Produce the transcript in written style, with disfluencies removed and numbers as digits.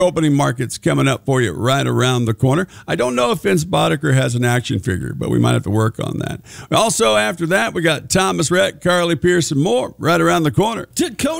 opening markets coming up for you right around the corner. I don't know if Vince Boddicker has an action figure, but we might have to work on that. Also, after that, we got Thomas Rhett, Carly Pearson, more right around the corner. Coach